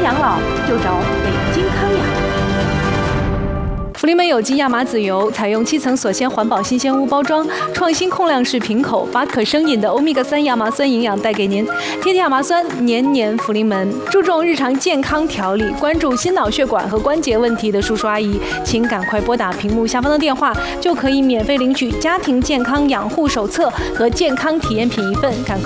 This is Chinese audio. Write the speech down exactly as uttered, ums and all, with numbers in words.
养老就找北京康养。福临门有机亚麻籽油采用七层锁鲜环保新鲜屋包装，创新控量式瓶口，把可生饮的欧米伽三亚麻酸营养带给您。天天亚麻酸，年年福临门，注重日常健康调理，关注心脑血管和关节问题的叔叔阿姨，请赶快拨打屏幕下方的电话，就可以免费领取家庭健康养护手册和健康体验品一份，赶快。